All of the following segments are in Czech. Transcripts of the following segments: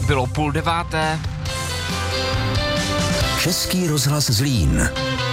Bylo 8:30. Český rozhlas Zlín.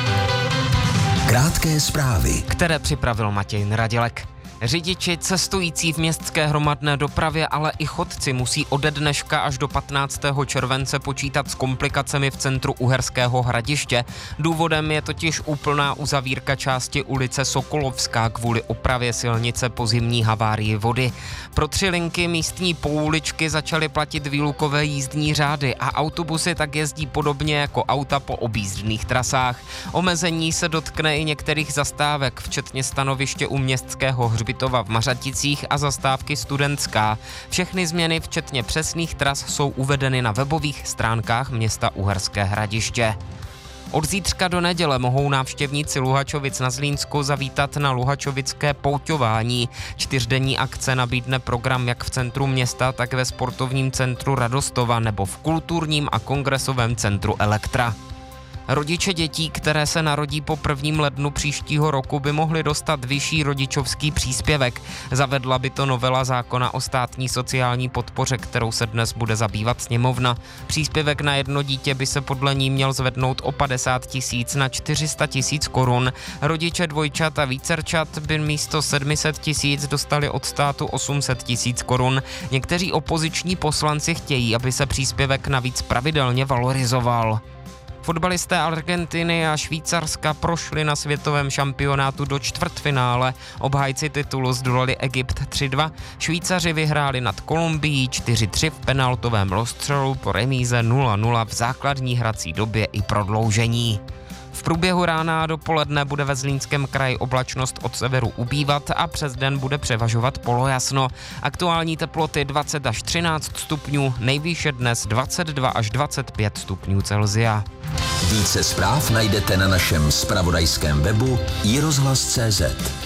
Krátké zprávy, Které připravil Matěj Radělek. Řidiči cestující v městské hromadné dopravě, ale i chodci musí ode dneška až do 15. července počítat s komplikacemi v centru Uherského Hradiště. Důvodem je totiž úplná uzavírka části ulice Sokolovská kvůli opravě silnice po zimní havárii vody. Pro 3 linky místní pouličky začaly platit výlukové jízdní řády a autobusy tak jezdí podobně jako auta po objízdných trasách. Omezení se dotkne i některých zastávek, včetně stanoviště u městského hřbitova v Mařaticích a zastávky Studentská. Všechny změny, včetně přesných tras, jsou uvedeny na webových stránkách města Uherské Hradiště. Od zítřka do neděle mohou návštěvníci Luhačovic na Zlínsku zavítat na luhačovické pouťování. 4denní akce nabídne program jak v centru města, tak ve sportovním centru Radostova nebo v kulturním a kongresovém centru Elektra. Rodiče dětí, které se narodí po 1. lednu příštího roku, by mohli dostat vyšší rodičovský příspěvek. Zavedla by to novela zákona o státní sociální podpoře, kterou se dnes bude zabývat sněmovna. Příspěvek na jedno dítě by se podle ní měl zvednout o 50 000 na 400 000 korun. Rodiče dvojčat a vícerčat by místo 700 000 dostali od státu 800 000 korun. Někteří opoziční poslanci chtějí, aby se příspěvek navíc pravidelně valorizoval. Fotbalisté Argentiny a Švýcarska prošli na světovém šampionátu do čtvrtfinále. Obhájci titulu zdolali Egypt 3-2. Švýcaři vyhráli nad Kolumbií 4-3 v penaltovém rozstřelu po remíze 0-0 v základní hrací době i prodloužení. V průběhu rána a dopoledne bude ve Zlínském kraji oblačnost od severu ubývat a přes den bude převažovat polojasno. Aktuální teploty 20 až 13 stupňů, nejvýše dnes 22 až 25 stupňů Celsia. více zpráv najdete na našem zpravodajském webu iRozhlas.cz.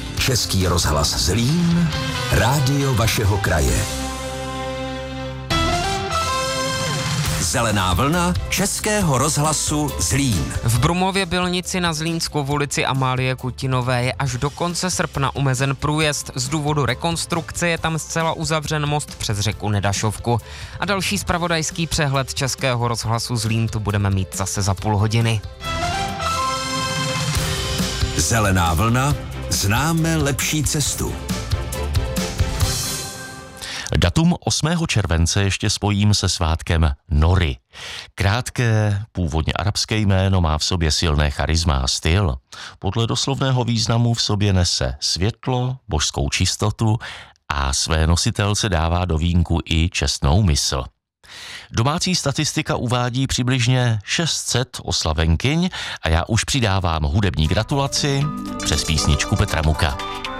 Český rozhlas Zlín, rádio vašeho kraje. Zelená vlna Českého rozhlasu Zlín. V Brumově Bylnici na Zlínsku v ulici Amálie Kutinové je až do konce srpna omezen průjezd. Z důvodu rekonstrukce je tam zcela uzavřen most přes řeku Nedašovku. A další zpravodajský přehled Českého rozhlasu Zlín tu budeme mít zase za půl hodiny. Zelená vlna, známe lepší cestu. Datum 8. července ještě spojím se svátkem Nori. Krátké, původně arabské jméno má v sobě silné charisma a styl. Podle doslovného významu v sobě nese světlo, božskou čistotu a své nositelce dává do vínku i čestnou mysl. Domácí statistika uvádí přibližně 600 oslavenkyň a já už přidávám hudební gratulaci přes písničku Petra Muka.